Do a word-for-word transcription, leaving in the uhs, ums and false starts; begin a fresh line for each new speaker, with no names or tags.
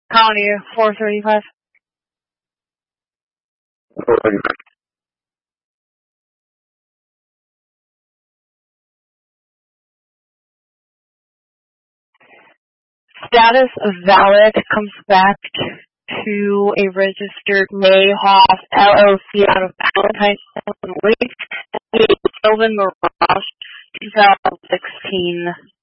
County four thirty-five. Status of valid comes back to a registered Mayhoff L L C out of Valentine, Illinois, Sylvan Mirage, two thousand sixteen.